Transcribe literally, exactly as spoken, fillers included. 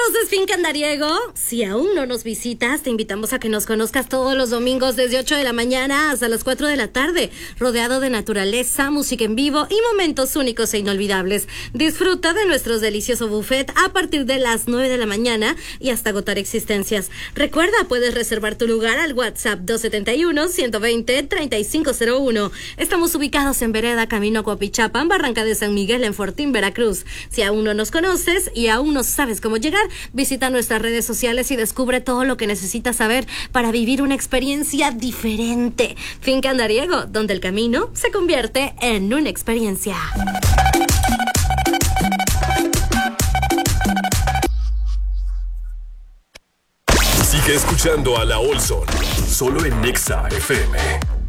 ¿Conoces Finca Andariego? Si aún no nos visitas, te invitamos a que nos conozcas todos los domingos desde ocho de la mañana hasta las cuatro de la tarde, rodeado de naturaleza, música en vivo y momentos únicos e inolvidables. Disfruta de nuestro delicioso buffet a partir de las nueve de la mañana y hasta agotar existencias. Recuerda, puedes reservar tu lugar al WhatsApp dos siete uno, uno dos cero, tres cinco cero uno. Estamos ubicados en Vereda, Camino a Coapichapa, Barranca de San Miguel, en Fortín, Veracruz. Si aún no nos conoces y aún no sabes cómo llegar, visita nuestras redes sociales y descubre todo lo que necesitas saber para vivir una experiencia diferente. Finca Andariego, donde el camino se convierte en una experiencia. Sigue escuchando a La Olson, solo en Nexa F M.